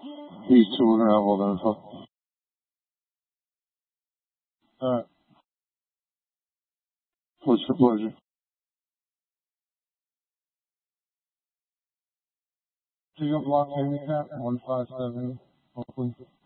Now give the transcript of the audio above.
These two are going to have all that info. Alright. What's your pleasure? Do you want my account? 157, hopefully.